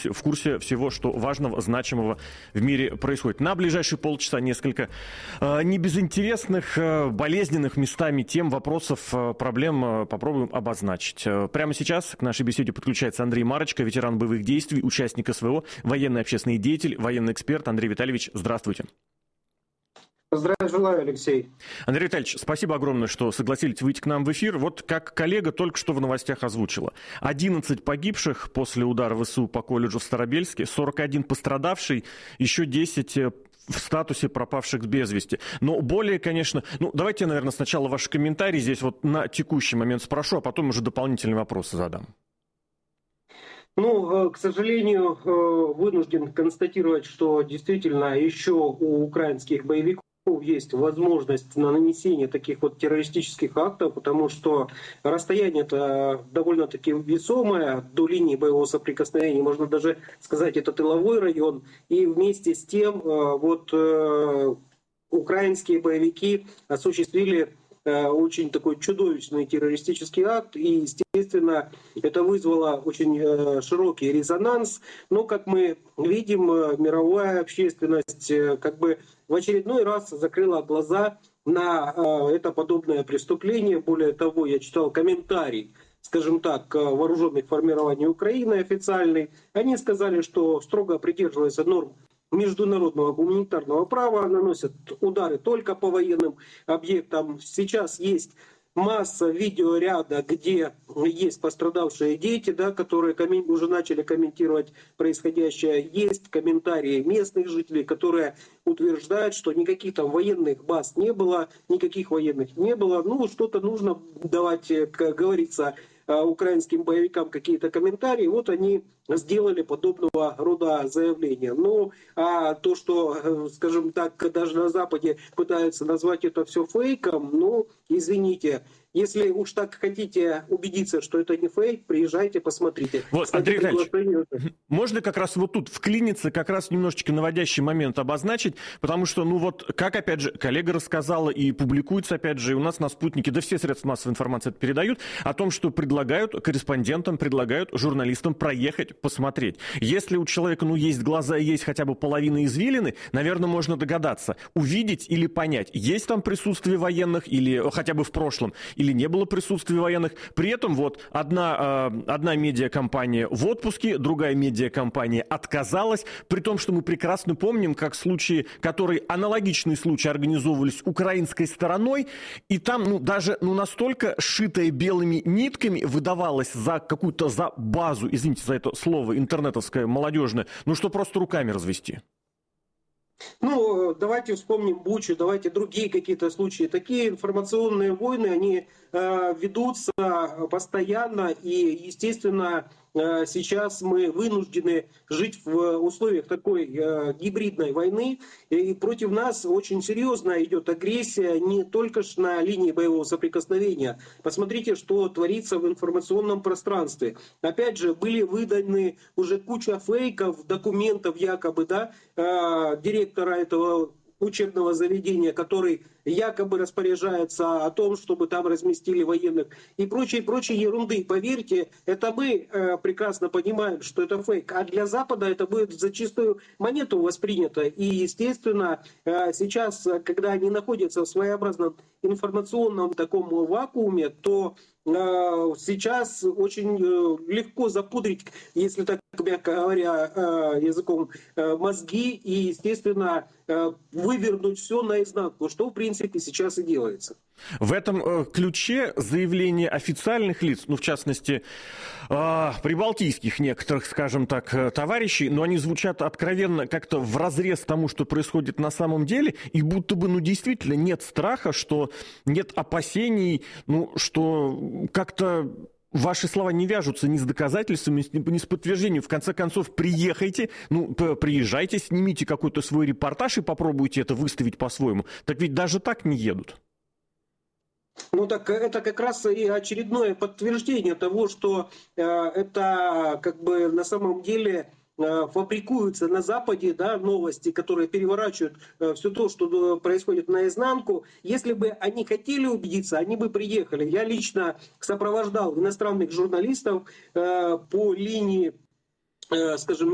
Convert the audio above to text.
в курсе всего, что важного, значимого в мире происходит. На ближайшие полчаса несколько небезынтересных, болезненных местами тем, вопросов, проблем попробуем обозначить. Прямо сейчас к нашей беседе подключается Андрей Марочка, ветеран боевых действий, участник СВО, военный общественный деятель, военный эксперт. Андрей Витальевич, здравствуйте. Здравия желаю, Алексей. Андрей Витальевич, спасибо огромное, что согласились выйти к нам в эфир. Вот как коллега только что в новостях озвучила. 11 погибших после удара ВСУ по колледжу в Старобельске, 41 пострадавший, еще 10 в статусе пропавших без вести. Но более, конечно... давайте, наверное, сначала ваши комментарии здесь вот на текущий момент спрошу, а потом уже дополнительные вопросы задам. К сожалению, вынужден констатировать, что действительно еще у украинских боевиков есть возможность на нанесение таких вот террористических актов, потому что расстояние-то довольно-таки весомое до линии боевого соприкосновения, можно даже сказать, это тыловой район, и вместе с тем украинские боевики осуществили очень такой чудовищный террористический акт, и, естественно, это вызвало очень широкий резонанс. Но, как мы видим, мировая общественность как бы в очередной раз закрыла глаза на это подобное преступление. Более того, я читал комментарий, скажем так, вооруженных формирований Украины официальный. Они сказали, что строго придерживаются норм международного гуманитарного права, наносят удары только по военным объектам. Сейчас есть масса видеоряда, где есть пострадавшие дети, которые уже начали комментировать происходящее. Есть комментарии местных жителей, которые утверждают, что никаких там военных баз не было, никаких военных не было. Что-то нужно давать, как говорится, украинским боевикам какие-то комментарии, вот они сделали подобного рода заявления. А то, что, скажем так, даже на Западе пытаются назвать это все фейком, извините, если уж так хотите убедиться, что это не фейк, приезжайте, посмотрите. Вот, Андрей Витальевич, можно как раз вот тут вклиниться, как раз немножечко наводящий момент обозначить, потому что, как, опять же, коллега рассказала и публикуется, опять же, и у нас на «Спутнике», да все средства массовой информации это передают, о том, что корреспондентам предлагают, журналистам проехать, посмотреть. Если у человека, есть глаза и есть хотя бы половина извилины, наверное, можно догадаться, увидеть или понять, есть там присутствие военных или хотя бы в прошлом, или не было присутствия военных. При этом одна медиакомпания в отпуске, другая медиакомпания отказалась, при том, что мы прекрасно помним, как случаи, аналогичные случаи организовывались украинской стороной, и там даже настолько сшитая белыми нитками выдавалось за базу, извините за это слово интернетовское, молодежное, что просто руками развести. Давайте вспомним Бучу, давайте другие какие-то случаи. Такие информационные войны, они ведутся постоянно, и, естественно, сейчас мы вынуждены жить в условиях такой гибридной войны, и против нас очень серьезно идет агрессия не только на линии боевого соприкосновения. Посмотрите, что творится в информационном пространстве. Опять же, были выданы уже куча фейков, документов якобы, директора этого учебного заведения, который якобы распоряжается о том, чтобы там разместили военных и прочей ерунды. Поверьте, это мы прекрасно понимаем, что это фейк, а для Запада это будет за чистую монету воспринято. И, естественно, сейчас, когда они находятся в своеобразном информационном таком вакууме, то сейчас очень легко запудрить, если так мягко говоря, языком, мозги и, естественно, вывернуть все наизнанку, что в принципе сейчас и делается. В этом ключе заявления официальных лиц, в частности, прибалтийских некоторых, скажем так, товарищей, но они звучат откровенно как-то вразрез тому, что происходит на самом деле, и будто бы, действительно нет страха, что нет опасений, что как-то ваши слова не вяжутся ни с доказательствами, ни с подтверждением. В конце концов, приезжайте, снимите какой-то свой репортаж и попробуйте это выставить по-своему. Так ведь даже так не едут. Так это как раз и очередное подтверждение того, что это на самом деле фабрикуются на Западе, новости, которые переворачивают все то, что происходит наизнанку. Если бы они хотели убедиться, они бы приехали. Я лично сопровождал иностранных журналистов по линии, скажем,